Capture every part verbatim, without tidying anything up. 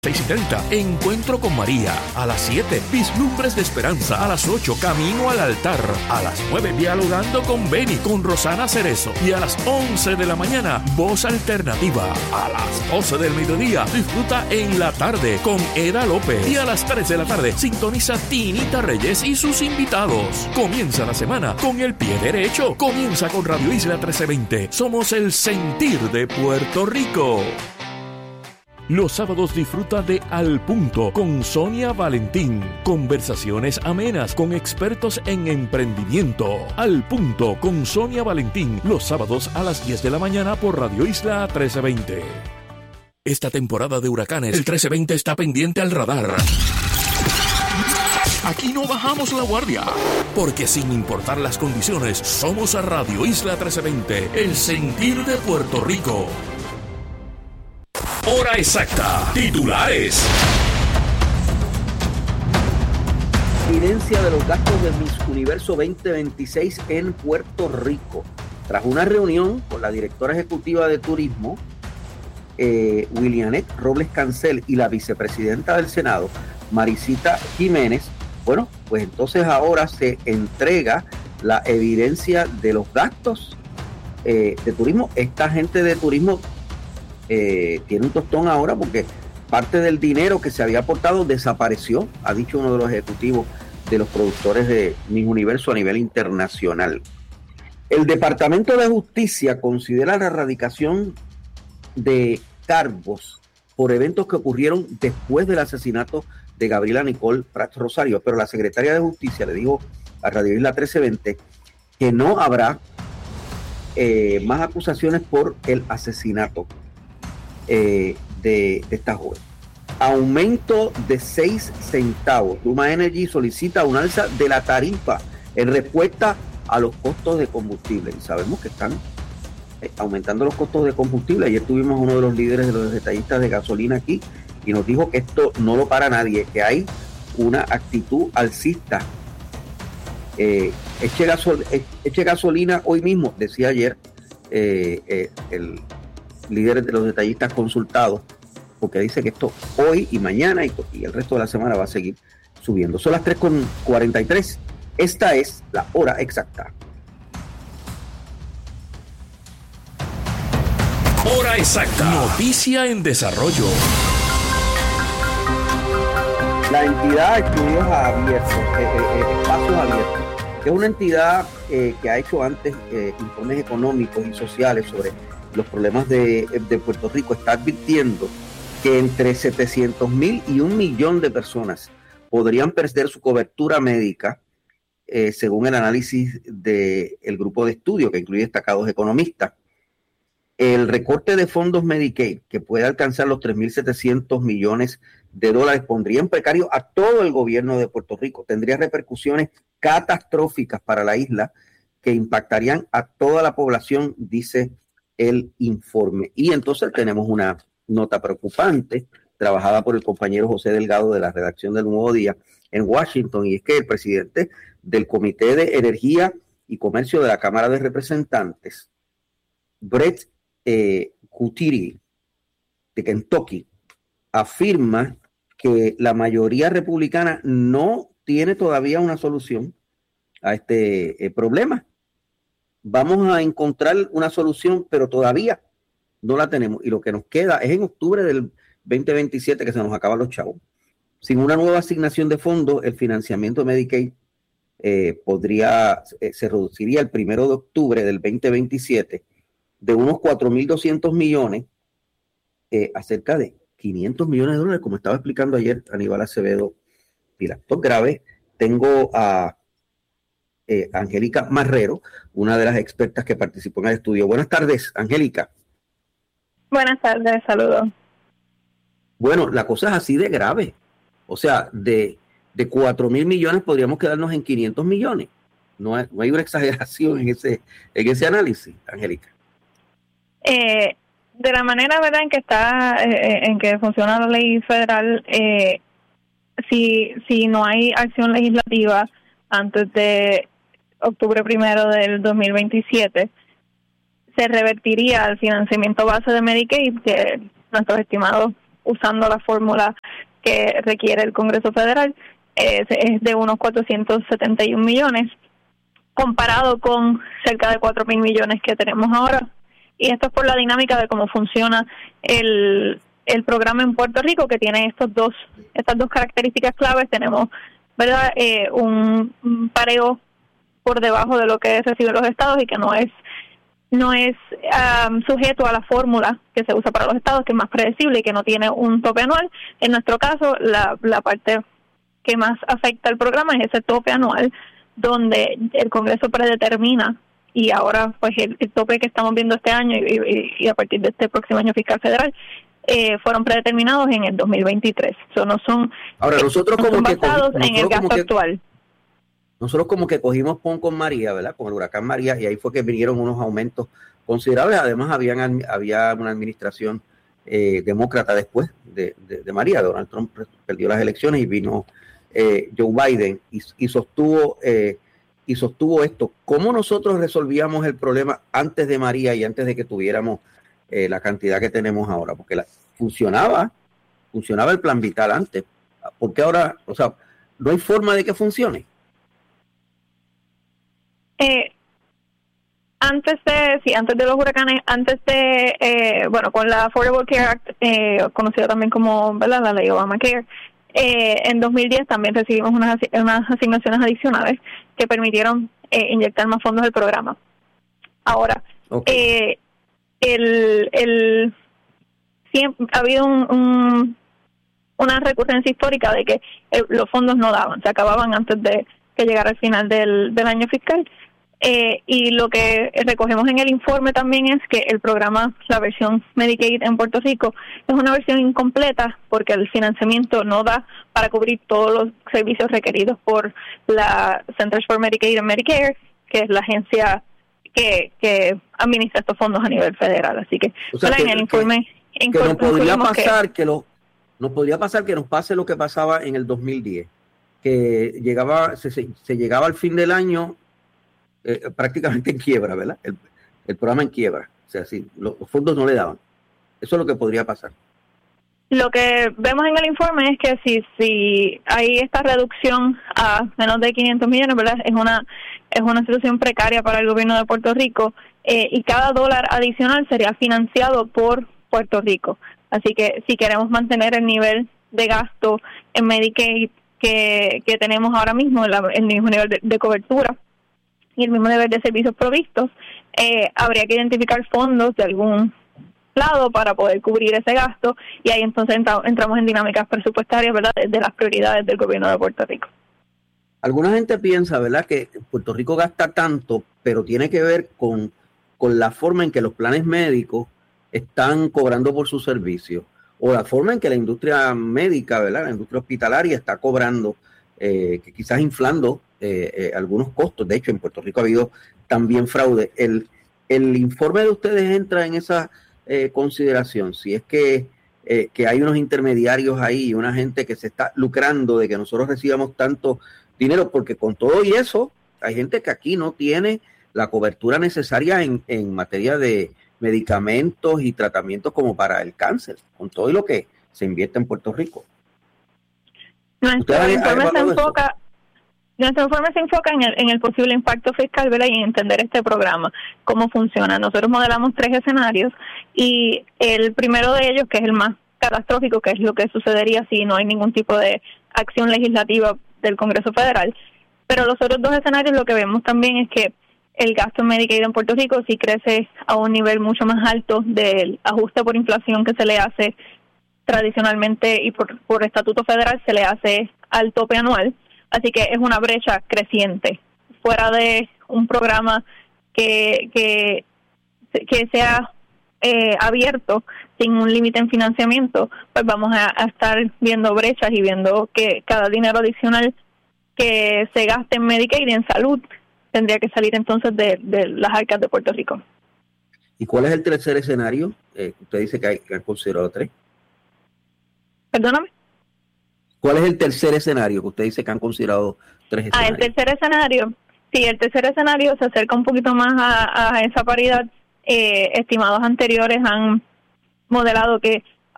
seis y treinta, Encuentro con María. A las siete, Vislumbres de Esperanza. A las ocho, Camino al Altar. A las nueve, Dialogando con Beni, con Rosana Cerezo. Y a las once de la mañana, Voz Alternativa. A las doce del mediodía, disfruta En la Tarde con Eda López. Y a las tres de la tarde, sintoniza Tinita Reyes y sus invitados. Comienza la semana con el pie derecho. Comienza con Radio Isla trece veinte. Somos el sentir de Puerto Rico. Los sábados disfruta de Al Punto con Sonia Valentín. Conversaciones amenas con expertos en emprendimiento. Al Punto con Sonia Valentín. Los sábados a las diez de la mañana por Radio Isla trece veinte. Esta temporada de huracanes, el trece veinte está pendiente al radar. Aquí no bajamos la guardia, porque sin importar las condiciones, somos a Radio Isla trece veinte, el sentir de Puerto Rico. Hora exacta. Titulares. Evidencia de los gastos de Miss Universo veinte veintiséis en Puerto Rico. Tras una reunión con la directora ejecutiva de Turismo, eh, Willianet Robles Cancel, y la vicepresidenta del Senado, Maricita Jiménez, bueno, pues entonces ahora se entrega la evidencia de los gastos eh, de turismo. Esta gente de turismo Eh, tiene un tostón ahora porque parte del dinero que se había aportado desapareció, ha dicho uno de los ejecutivos de los productores de Miss Universo a nivel internacional. El Departamento de Justicia considera la erradicación de cargos por eventos que ocurrieron después del asesinato de Gabriela Nicole Prats Rosario, pero la secretaria de Justicia le dijo a Radio Isla trece veinte que no habrá eh, más acusaciones por el asesinato Eh, de, de esta joven. Aumento de seis centavos. Luma Energy solicita un alza de la tarifa en respuesta a los costos de combustible. Y sabemos que están eh, aumentando los costos de combustible. Ayer tuvimos uno de los líderes de los detallistas de gasolina aquí y nos dijo que esto no lo para nadie, que hay una actitud alcista. Eh, eche, gasol, eche gasolina hoy mismo, decía ayer eh, eh, el líderes de los detallistas consultados, porque dice que esto hoy y mañana y, y el resto de la semana va a seguir subiendo. Son las tres con cuarenta y tres. Esta es la hora exacta. Hora exacta. Noticia en desarrollo. La entidad Estudios Abiertos, eh, eh, Espacios Abiertos, que es una entidad eh, que ha hecho antes eh, informes económicos y sociales sobre los problemas de, de Puerto Rico, está advirtiendo que entre setecientos mil y un millón de personas podrían perder su cobertura médica, eh, según el análisis del grupo de estudio que incluye destacados economistas. El recorte de fondos Medicaid, que puede alcanzar los tres mil setecientos millones de dólares, pondría en precario a todo el gobierno de Puerto Rico. Tendría repercusiones catastróficas para la isla que impactarían a toda la población, dice el informe. Y entonces tenemos una nota preocupante trabajada por el compañero José Delgado de la redacción del Nuevo Día en Washington, y es que el presidente del Comité de Energía y Comercio de la Cámara de Representantes, Brett eh, Kutiri, de Kentucky, afirma que la mayoría republicana no tiene todavía una solución a este eh, problema. Vamos a encontrar una solución, pero todavía no la tenemos. Y lo que nos queda es en octubre del veinte veintisiete que se nos acaban los chavos. Sin una nueva asignación de fondos, el financiamiento de Medicaid eh, podría, eh, se reduciría el primero de octubre del veinte veintisiete de unos cuatro mil doscientos millones eh, a cerca de quinientos millones de dólares, como estaba explicando ayer Aníbal Acevedo Pilar. Esto es grave. Tengo a Eh, Angélica Marrero, una de las expertas que participó en el estudio. Buenas tardes, Angélica. Buenas tardes, saludos. Bueno, la cosa es así de grave. O sea, de, de cuatro mil millones podríamos quedarnos en quinientos millones. No hay, no hay una exageración en ese, en ese análisis, Angélica. Eh, de la manera, ¿verdad?, en que está, eh, en que funciona la ley federal, eh, si, si no hay acción legislativa antes de octubre primero del dos mil veintisiete, se revertiría al financiamiento base de Medicaid, que nuestros estimados usando la fórmula que requiere el Congreso Federal, es, es de unos cuatrocientos setenta y un millones, comparado con cerca de cuatro mil millones que tenemos ahora. Y esto es por la dinámica de cómo funciona el, el programa en Puerto Rico, que tiene estos dos estas dos características claves. Tenemos, ¿verdad?, eh, un, un pareo por debajo de lo que reciben los estados y que no es no es um, sujeto a la fórmula que se usa para los estados, que es más predecible y que no tiene un tope anual. En nuestro caso, la, la parte que más afecta al programa es ese tope anual, donde el Congreso predetermina, y ahora pues el, el tope que estamos viendo este año y, y, y a partir de este próximo año fiscal federal eh, fueron predeterminados en el dos mil veintitrés. So, no son, ahora nosotros no como son que basados cogimos, en el gasto que, actual. Nosotros como que cogimos pon con María, ¿verdad? Con el huracán María, y ahí fue que vinieron unos aumentos considerables. Además habían había una administración eh, demócrata después de, de, de María. Donald Trump perdió las elecciones y vino eh, Joe Biden y, y sostuvo eh, y sostuvo esto. ¿Cómo nosotros resolvíamos el problema antes de María y antes de que tuviéramos eh, la cantidad que tenemos ahora? Porque la, funcionaba, funcionaba el plan vital antes. ¿Por qué ahora? O sea, no hay forma de que funcione. Eh, antes de, sí, antes de los huracanes, antes de, eh, bueno, con la Affordable Care Act, eh, conocida también como, ¿verdad?, la ley Obamacare, eh, en dos mil diez también recibimos unas, unas asignaciones adicionales que permitieron eh, inyectar más fondos al programa. Ahora, okay. eh, el, el, siempre ha habido un, un, una recurrencia histórica de que eh, los fondos no daban, se acababan antes de que llegara el final del, del año fiscal. Eh, y lo que recogemos en el informe también es que el programa, la versión Medicaid en Puerto Rico, es una versión incompleta porque el financiamiento no da para cubrir todos los servicios requeridos por la Centers for Medicaid and Medicare, que es la agencia que, que administra estos fondos a nivel federal. Así que, o sea, que en el informe... Que, que nos podría pasar que, que lo, nos podría pasar que nos pase lo que pasaba en el dos mil diez, que llegaba se, se, se llegaba al fin del año Eh, prácticamente en quiebra, ¿verdad? El, el programa en quiebra. O sea, sí, los, los fondos no le daban. Eso es lo que podría pasar. Lo que vemos en el informe es que si si hay esta reducción a menos de quinientos millones, ¿verdad? Es una es una situación precaria para el gobierno de Puerto Rico eh, y cada dólar adicional sería financiado por Puerto Rico. Así que si queremos mantener el nivel de gasto en Medicaid que, que tenemos ahora mismo, la, el mismo nivel de, de cobertura y el mismo nivel de servicios provistos, eh, habría que identificar fondos de algún lado para poder cubrir ese gasto, y ahí entonces entra, entramos en dinámicas presupuestarias, ¿verdad?, de, de las prioridades del gobierno de Puerto Rico. Alguna gente piensa, ¿verdad?, que Puerto Rico gasta tanto, pero tiene que ver con, con la forma en que los planes médicos están cobrando por sus servicios, o la forma en que la industria médica, ¿verdad?, la industria hospitalaria está cobrando, eh, que quizás inflando Eh, eh, algunos costos. De hecho, en Puerto Rico ha habido también fraude. El, el informe de ustedes entra en esa eh, consideración, si es que, eh, que hay unos intermediarios ahí, una gente que se está lucrando de que nosotros recibamos tanto dinero, porque con todo y eso, hay gente que aquí no tiene la cobertura necesaria en, en materia de medicamentos y tratamientos como para el cáncer, con todo y lo que se invierte en Puerto Rico. Nuestro informe se enfoca Nuestro informe se enfoca en el, en el posible impacto fiscal, ¿verdad?, y en entender este programa, cómo funciona. Nosotros modelamos tres escenarios y el primero de ellos, que es el más catastrófico, que es lo que sucedería si no hay ningún tipo de acción legislativa del Congreso Federal. Pero los otros dos escenarios, lo que vemos también es que el gasto en Medicaid en Puerto Rico sí crece a un nivel mucho más alto del ajuste por inflación que se le hace tradicionalmente y por, por estatuto federal se le hace al tope anual. Así que es una brecha creciente. Fuera de un programa que que, que sea eh, abierto, sin un límite en financiamiento, pues vamos a, a estar viendo brechas y viendo que cada dinero adicional que se gaste en Medicaid y en salud tendría que salir entonces de, de las arcas de Puerto Rico. ¿Y cuál es el tercer escenario? Eh, usted dice que hay, que hay considerado tres. Perdóname. ¿Cuál es el tercer escenario que usted dice que han considerado tres escenarios? Ah, el tercer escenario, sí, el tercer escenario se acerca un poquito más a, a esa paridad. Eh, estimados anteriores han modelado que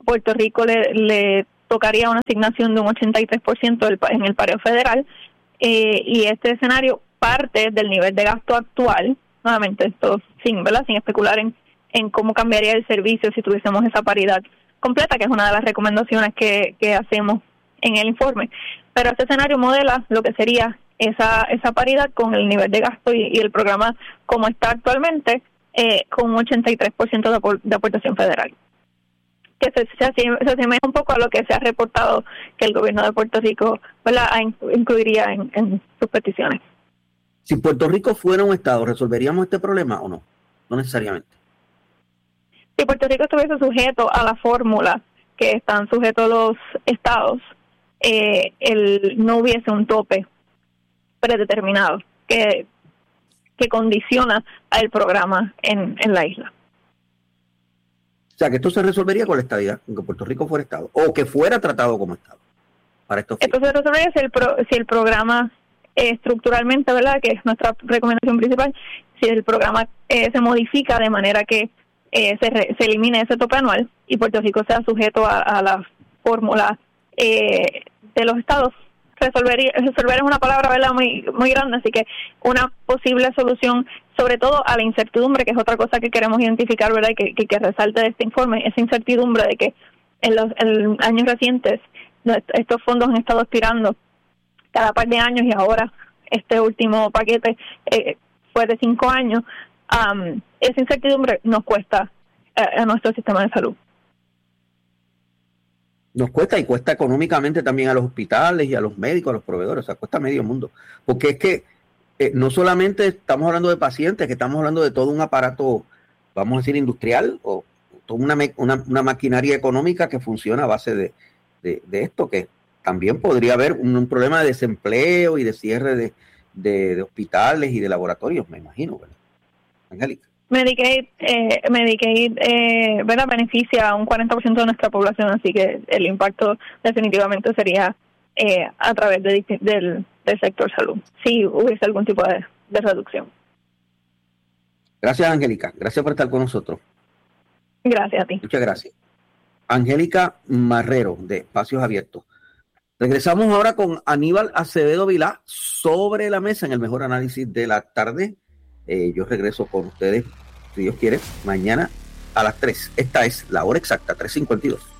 Puerto Rico le, le tocaría una asignación de un ochenta y tres por ciento del, en el pareo federal, eh, y este escenario parte del nivel de gasto actual, nuevamente esto sin, ¿verdad? sin especular en, en cómo cambiaría el servicio si tuviésemos esa paridad completa, que es una de las recomendaciones que, que hacemos en el informe. Pero este escenario modela lo que sería esa esa paridad con el nivel de gasto y, y el programa como está actualmente, eh, con un ochenta y tres por ciento de, apor- de aportación federal. Que se, se, se asemeja un poco a lo que se ha reportado que el gobierno de Puerto Rico, ¿verdad?, incluiría en, en sus peticiones. Si Puerto Rico fuera un estado, ¿resolveríamos este problema o no? No necesariamente. Si Puerto Rico estuviese sujeto a la fórmula que están sujetos los estados, eh, el, no hubiese un tope predeterminado que, que condiciona al programa en, en la isla. O sea, que esto se resolvería con la estadidad, aunque Puerto Rico fuera estado, o que fuera tratado como estado. Para estos Esto se resolvería si el, pro, si el programa eh, estructuralmente, ¿verdad?, que es nuestra recomendación principal, si el programa eh, se modifica de manera que eh, se, re, se elimine ese tope anual y Puerto Rico sea sujeto a, a la fórmula eh, de los estados. Resolver, resolver es una palabra, ¿verdad?, muy muy grande, así que una posible solución, sobre todo a la incertidumbre, que es otra cosa que queremos identificar, ¿verdad?, y que, que, que resalte de este informe, esa incertidumbre de que en los en años recientes estos fondos han estado expirando cada par de años y ahora este último paquete eh, fue de cinco años. Um, esa incertidumbre nos cuesta eh, a nuestro sistema de salud. Nos cuesta y cuesta económicamente también a los hospitales y a los médicos, a los proveedores, o sea, cuesta a medio mundo. Porque es que eh, no solamente estamos hablando de pacientes, que estamos hablando de todo un aparato, vamos a decir, industrial, o toda una, una, una maquinaria económica que funciona a base de, de, de esto, que también podría haber un, un problema de desempleo y de cierre de, de, de hospitales y de laboratorios, me imagino, ¿verdad? Angélica. Medicaid, eh, Medicaid eh, ¿verdad?, beneficia a un cuarenta por ciento de nuestra población, así que el impacto definitivamente sería eh, a través de, del, del sector salud, si hubiese algún tipo de, de reducción. Gracias, Angélica. Gracias por estar con nosotros. Gracias a ti. Muchas gracias. Angélica Marrero, de Espacios Abiertos. Regresamos ahora con Aníbal Acevedo Vilá, sobre la mesa en el mejor análisis de la tarde. Eh, yo regreso con ustedes, si Dios quiere, mañana a las tres. Esta es la hora exacta, tres cincuenta y dos.